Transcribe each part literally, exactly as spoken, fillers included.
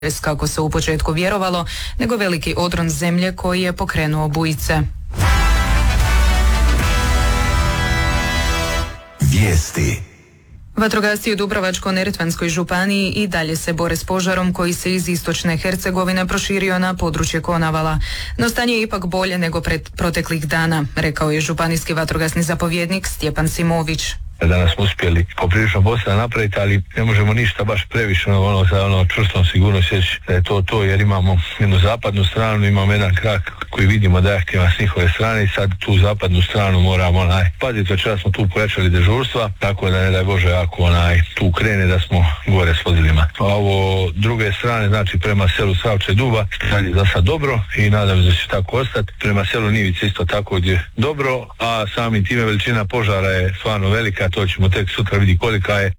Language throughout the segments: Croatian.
kako se u početku vjerovalo, nego veliki odron zemlje koji je pokrenuo bujice. Vijesti. Vatrogasci u Dubrovačko-neretvanskoj županiji i dalje se bore s požarom koji se iz istočne Hercegovine proširio na područje Konavala. No stanje je ipak bolje nego pred proteklih dana, rekao je županijski vatrogasni zapovjednik Stjepan Simović. Danas smo uspjeli poprilično posla napraviti, ali ne možemo ništa baš previše ono, sa ono čvrstom sigurnosti reći da je to to, jer imamo jednu zapadnu stranu, imamo jedan krak koji vidimo da je aktivan s njihove strane i sad tu zapadnu stranu moramo onaj paziti, večeras smo tu pojačali dežurstva, tako da ne daj Bože ako onaj tu krene da smo gore s vozilima. A ovo druge strane, znači prema selu Savče Duba, stanje za sad dobro i nadam se da će tako ostati. Prema selu Nivice isto tako je dobro, a samim time veličina požara je stvarno velika, to ćemo tek sutra vidjeti kolika je.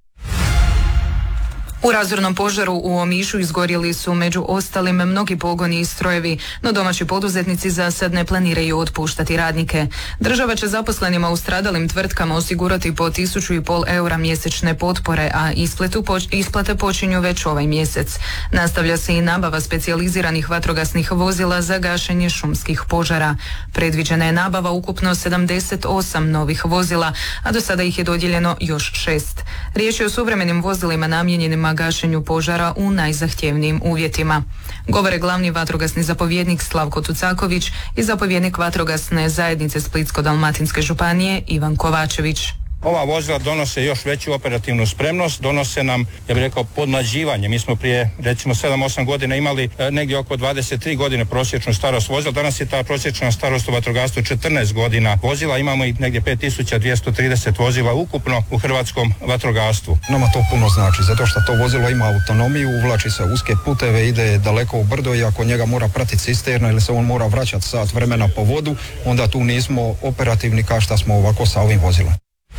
U razornom požaru u Omišu izgorjeli su među ostalim mnogi pogoni i strojevi, no domaći poduzetnici za sad ne planiraju otpuštati radnike. Država će zaposlenima u stradalim tvrtkama osigurati po tisuću i pol eura mjesečne potpore, a ispletu, poč, isplate počinju već ovaj mjesec. Nastavlja se i nabava specijaliziranih vatrogasnih vozila za gašenje šumskih požara. Predviđena je nabava ukupno sedamdeset osam novih vozila, a do sada ih je dodijeljeno još šest. Riječ je o suvremenim vozilima namijenjenima gašenju požara u najzahtjevnijim uvjetima. Govore glavni vatrogasni zapovjednik Slavko Tucaković i zapovjednik vatrogasne zajednice Splitsko-dalmatinske županije Ivan Kovačević. Ova vozila donose još veću operativnu spremnost, donose nam, ja bih rekao, podmlađivanje. Mi smo prije, recimo, sedam osam godina imali e, negdje oko dvadeset tri godine prosječnu starost vozila. Danas je ta prosječna starost u vatrogastvu četrnaest godina vozila. Imamo i negdje pet tisuća dvjesto trideset vozila ukupno u hrvatskom vatrogastvu. Nama to puno znači, zato što to vozilo ima autonomiju, uvlači se uske puteve, ide daleko u brdo i ako njega mora pratiti cisterna ili se on mora vraćati sat vremena po vodu, onda tu nismo operativni kao što smo ovako sa ovim vozilom.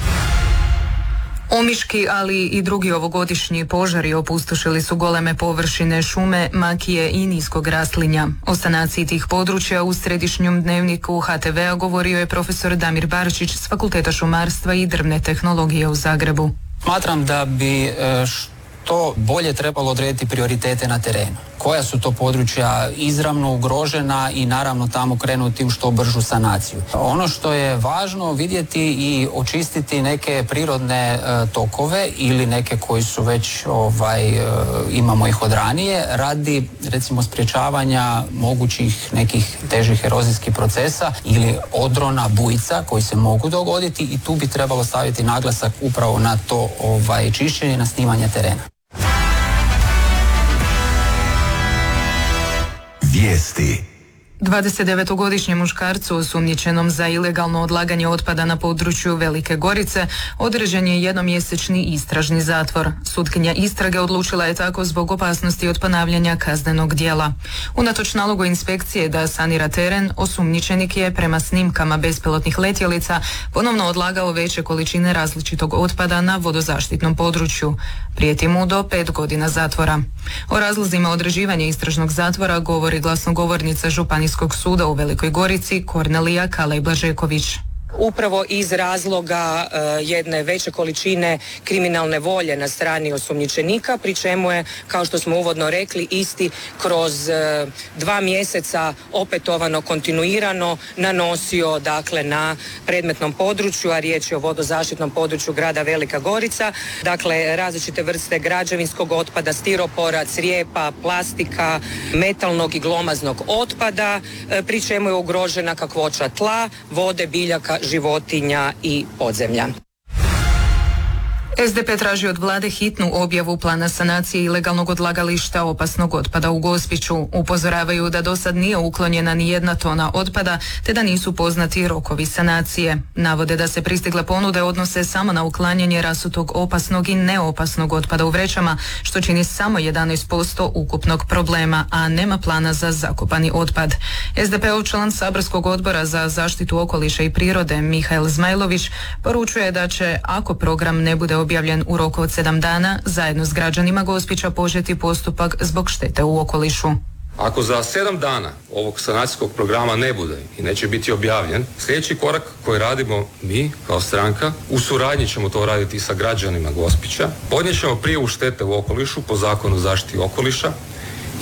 Omiški, ali i drugi ovogodišnji požari opustošili su goleme površine šume, makije i niskog raslinja. O sanaciji tih područja u središnjem dnevniku H T V-a govorio je profesor Damir Barčić s Fakulteta šumarstva i drvne tehnologije u Zagrebu. Smatram da bi što bolje trebalo odrediti prioritete na terenu. Koja su to područja izravno ugrožena i naravno tamo krenuti u što bržu sanaciju. Ono što je važno vidjeti i očistiti neke prirodne e, tokove ili neke koji su već ovaj, e, imamo ih od ranije radi recimo sprječavanja mogućih nekih težih erozijskih procesa ili odrona bujica koji se mogu dogoditi i tu bi trebalo staviti naglasak upravo na to ovaj, čišćenje, na snimanje terena. Vijesti. dvadesetdevetogodišnjem muškarcu osumnjičenom za ilegalno odlaganje otpada na području Velike Gorice određen je jednomjesečni istražni zatvor. Sutkinja istrage odlučila je tako zbog opasnosti od ponavljanja kaznenog djela. Unatoč nalogu inspekcije da sanira teren, osumnjičenik je prema snimkama bespilotnih letjelica ponovno odlagao veće količine različitog otpada na vodozaštitnom području. Prijeti mu do pet godina zatvora. O razlozima određivanja istražnog zatvora govori glasnogovornica županijskog suda u Velikoj Gorici Kornelija Kalej-Blažeković. Upravo iz razloga uh, jedne veće količine kriminalne volje na strani osumnjičenika, pri čemu je, kao što smo uvodno rekli, isti kroz uh, dva mjeseca opetovano, kontinuirano nanosio dakle na predmetnom području, a riječ je o vodozaštitnom području grada Velika Gorica, dakle različite vrste građevinskog otpada, stiropora, crijepa, plastika, metalnog i glomaznog otpada, uh, pri čemu je ugrožena kakvoća tla, vode, biljaka, životinja i podzemlja. S D P traži od vlade hitnu objavu plana sanacije ilegalnog odlagališta opasnog otpada u Gospiću. Upozoravaju da do sad nije uklonjena ni jedna tona otpada, te da nisu poznati rokovi sanacije. Navode da se pristigle ponude odnose samo na uklanjanje rasutog opasnog i neopasnog otpada u vrećama, što čini samo jedanaest posto ukupnog problema, a nema plana za zakopani otpad. S D P-ov član saborskog odbora za zaštitu okoliša i prirode Mihael Zmajlović poručuje da će, ako program ne bude objavljen u roku od sedam dana, zajedno s građanima Gospića početi postupak zbog štete u okolišu. Ako za sedam dana ovog sanacijskog programa ne bude i neće biti objavljen, sljedeći korak koji radimo mi kao stranka, u suradnji ćemo to raditi sa građanima Gospića, podnijet ćemo prijavu štete u okolišu po zakonu o zaštiti okoliša